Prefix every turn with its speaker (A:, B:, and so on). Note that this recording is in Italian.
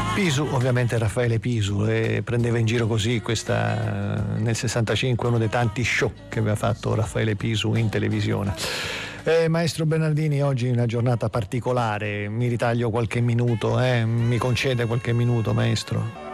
A: Pisu, ovviamente Raffaele Pisu, e prendeva in giro così nel 65 uno dei tanti show che aveva fatto Raffaele Pisu in televisione. Maestro Bernardini, oggi è una giornata particolare, mi ritaglio qualche minuto, mi concede qualche minuto, maestro?